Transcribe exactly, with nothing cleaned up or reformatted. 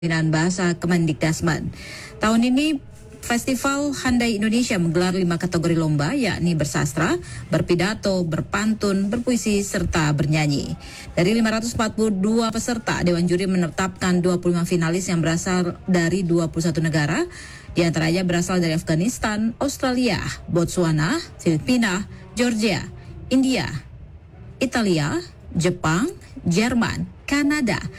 Pembinaan Bahasa Kemendikbudristek. Tahun ini Festival Handai Indonesia menggelar lima kategori lomba, yakni bersastra, berpidato, berpantun, berpuisi, serta bernyanyi. Dari lima ratus empat puluh dua peserta, Dewan Juri menetapkan dua puluh lima finalis yang berasal dari dua puluh satu negara, di antaranya berasal dari Afghanistan, Australia, Botswana, Filipina, Georgia, India, Italia, Jepang, Jerman, Kanada,